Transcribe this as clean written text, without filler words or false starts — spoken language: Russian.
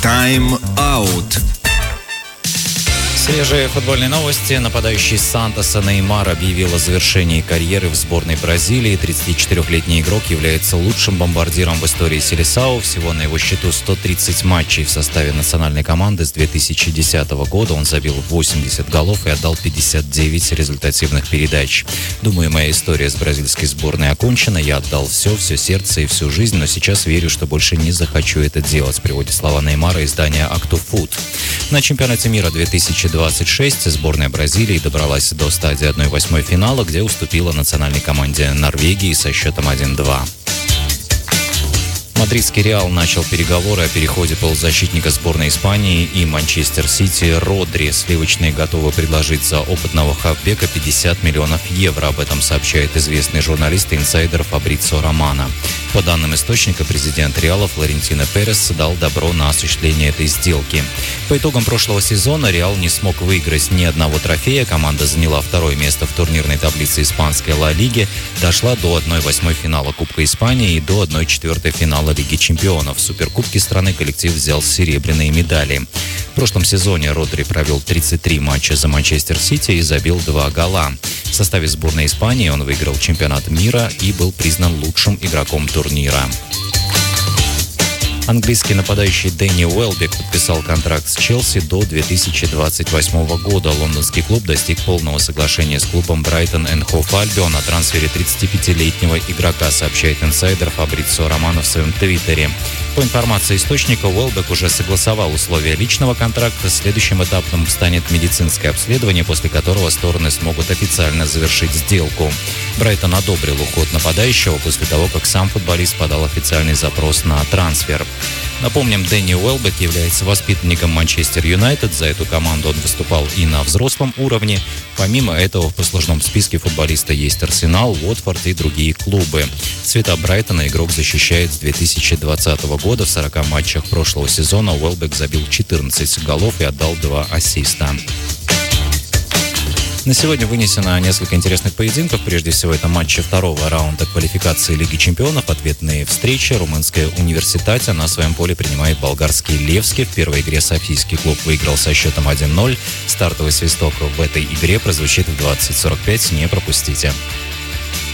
Тайм-аут. Свежие футбольные новости. Нападающий Сантоса Неймар объявил о завершении карьеры в сборной Бразилии. 34-летний игрок является лучшим бомбардиром в истории Селесао. Всего на его счету 130 матчей в составе национальной команды с 2010 года. Он забил 80 голов и отдал 59 результативных передач. Думаю, моя история с бразильской сборной окончена. Я отдал все сердце и всю жизнь, но сейчас верю, что больше не захочу это делать. Приводит слова Неймара издание «Актуфут». На чемпионате мира 2026 сборная Бразилии добралась до стадии 1/8 финала, где уступила национальной команде Норвегии со счетом 1-2. Мадридский Реал начал переговоры о переходе полузащитника сборной Испании и Манчестер Сити Родри. Сливочные готовы предложить за опытного хавбека 50 миллионов евро. Об этом сообщает известный журналист и инсайдер Фабрицио Романо. По данным источника, президент Реала Флорентино Перес дал добро на осуществление этой сделки. По итогам прошлого сезона Реал не смог выиграть ни одного трофея. Команда заняла второе место в турнирной таблице испанской Ла Лиги, дошла до 1/8 финала Кубка Испании и до 1/4 финала Лиги чемпионов. В Суперкубке страны коллектив взял серебряные медали. В прошлом сезоне Родри провел 33 матча за Манчестер Сити и забил 2 гола. В составе сборной Испании он выиграл чемпионат мира и был признан лучшим игроком турнира. Английский нападающий Дэнни Уэлбек подписал контракт с Челси до 2028 года. Лондонский клуб достиг полного соглашения с клубом Брайтон энд Хоув Альбион о трансфере 35-летнего игрока, сообщает инсайдер Фабрицио Романо в своем твиттере. По информации источника, Уэлбек уже согласовал условия личного контракта. Следующим этапом станет медицинское обследование, после которого стороны смогут официально завершить сделку. Брайтон одобрил уход нападающего после того, как сам футболист подал официальный запрос на трансфер. Напомним, Дэнни Уэлбек является воспитанником Манчестер Юнайтед. За эту команду он выступал и на взрослом уровне. Помимо этого, в послужном списке футболиста есть Арсенал, Уотфорд и другие клубы. Цвета Брайтона игрок защищает с 2020 года. В 40 матчах прошлого сезона Уэлбек забил 14 голов и отдал 2 ассиста. На сегодня вынесено несколько интересных поединков. Прежде всего, это матчи второго раунда квалификации Лиги чемпионов. Ответные встречи. Румынская Университатя на своем поле принимает болгарский Левски. В первой игре софийский клуб выиграл со счетом 1-0. Стартовый свисток в этой игре прозвучит в 20:45. Не пропустите.